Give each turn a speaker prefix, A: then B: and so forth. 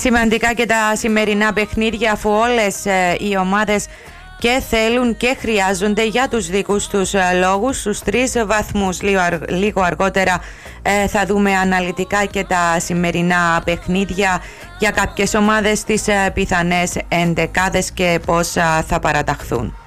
A: Σημαντικά και τα σημερινά παιχνίδια, αφού όλες οι ομάδες και θέλουν και χρειάζονται για τους δικούς τους λόγους τους 3 βαθμούς. Λίγο αργότερα θα δούμε αναλυτικά και τα σημερινά παιχνίδια για κάποιες ομάδες, τις πιθανές εντεκάδες και πώς θα παραταχθούν.